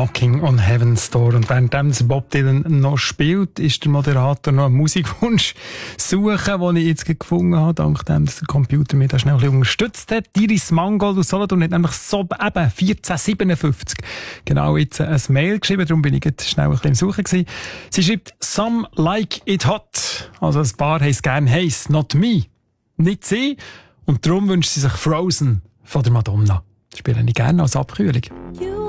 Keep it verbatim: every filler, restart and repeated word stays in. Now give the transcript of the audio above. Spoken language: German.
Knocking on Heaven's Door. Und während Bob Dylan noch spielt, ist der Moderator noch einen Musikwunsch suchen, den ich jetzt gefunden habe, dank dem, dass der Computer mir da schnell ein bisschen unterstützt hat. Iris Mangold aus Solothurn hat nämlich so eben vierzehn siebenundfünfzig genau jetzt ein Mail geschrieben, darum bin ich jetzt schnell ein bisschen im Suchen gewesen. Sie schreibt, some like it hot. Also ein paar heisst gern heiß, not me. Nicht sie. Und darum wünscht sie sich Frozen von der Madonna. Das spiele ich gerne als Abkühlung.